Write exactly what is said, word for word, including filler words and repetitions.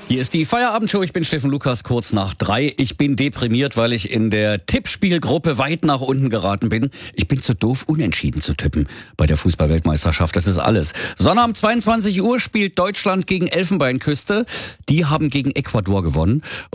Hier ist die Feierabendshow. Ich bin Steffen Lukas, kurz nach drei. Ich bin deprimiert, weil ich in der Tippspielgruppe weit nach unten geraten bin. Ich bin zu doof, unentschieden zu tippen bei der Fußball-Weltmeisterschaft. Das ist alles. Sonnabend zweiundzwanzig Uhr spielt Deutschland gegen Elfenbeinküste. Die haben gegen Ecuador gewonnen.